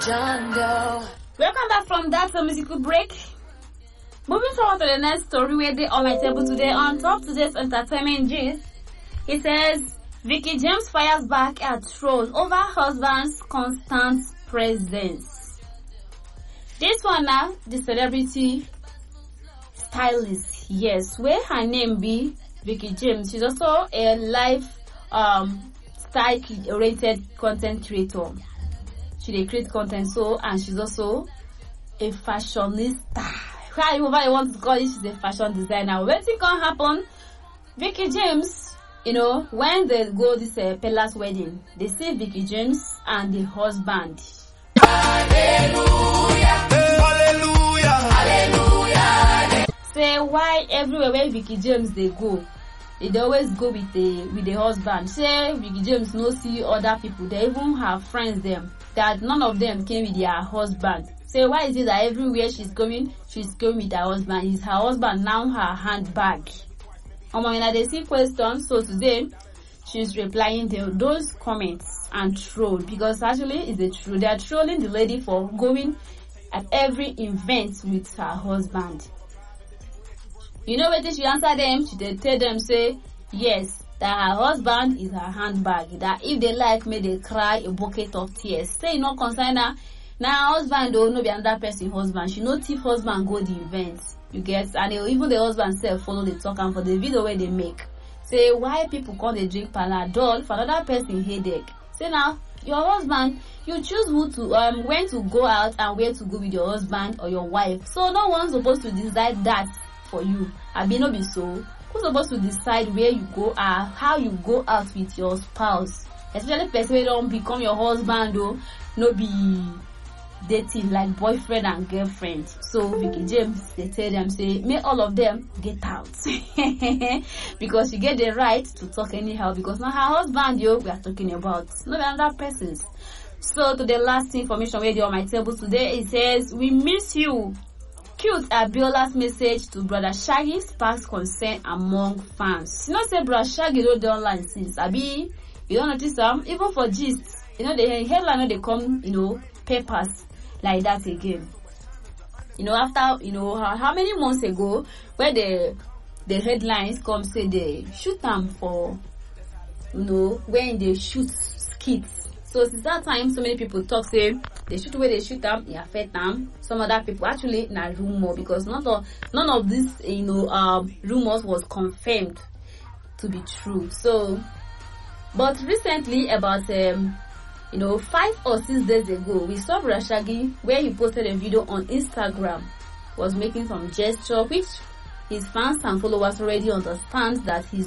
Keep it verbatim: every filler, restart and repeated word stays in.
John Doe. Welcome back from that uh, musical break. Moving forward to the next story where they on my table today on top today's entertainment gist. It says Vicky James fires back at troll over husband's constant presence. This one now, the celebrity stylist, yes, where her name be Vicky James. She's also a live um style-oriented content creator. She dey create content so, and she's also a fashionista. However you want to call it, she's a fashion designer. When things can happen, Vicky James, you know, when they go this uh, Pella's wedding, they see Vicky James and the husband. Hallelujah. Hallelujah. Hallelujah. Say why everywhere where Vicky James they go, they always go with the with the husband. Say Vicky James no see other people. They even have friends them that none of them came with their husband. Say why is it that everywhere she's going, she's going with her husband? Is her husband now her handbag? Um, when they see questions, so today she's replying to those comments and troll, because actually it's the truth. They are trolling the lady for going at every event with her husband. You know what she answer them? She they tell them say yes, that her husband is her handbag. That if they like, may they cry a bucket of tears. Say no concern her. Now her husband don't know be another person husband. She know thief husband go the event. You get, and they, even the husband self follow the talk and for the video where they make. Say why people call they drink Panadol for another person headache. Say now your husband, you choose who to um when to go out and where to go with your husband or your wife. So no one's supposed to decide that for you. I be no be so. Who's supposed to decide where you go or how you go out with your spouse? Especially person who don't become your husband though, no be dating like boyfriend and girlfriend. So Vicky James, they tell them say may all of them get out because she get the right to talk anyhow, because now her husband yo we are talking about, not another person's. So to the last information where they on my table today, it says we miss you. Cute Abiola's message to Brother Shaggy sparks concern among fans. You know say Brother Shaggy don't do online since Abi, you don't notice them even for gist, you know the headline they come, you know, papers like that again. You know, after you know how, how many months ago where the the headlines come say they shoot them for, you know, when they shoot skits. So since that time, so many people talk say they shoot where they shoot them, it affect them. Some other people actually na rumor, because not all, none of this you know um rumors was confirmed to be true. So, but recently about um. You know, five or six days ago, we saw Brother Shaggy where he posted a video on Instagram, was making some gesture which his fans and followers already understand that he's